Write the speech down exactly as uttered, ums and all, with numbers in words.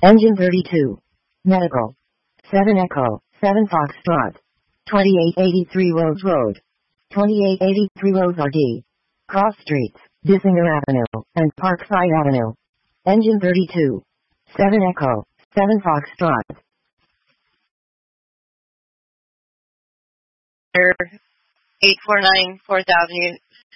Engine thirty-two. Medical. seven Echo, seven Foxtrot. twenty-eight eighty-three Rhodes Road. twenty-eight eighty-three Rhodes R D. Cross Streets, Bissinger Avenue, and Parkside Avenue. Engine thirty-two. seven Echo, seven Foxtrot. eight four nine fourth Avenue,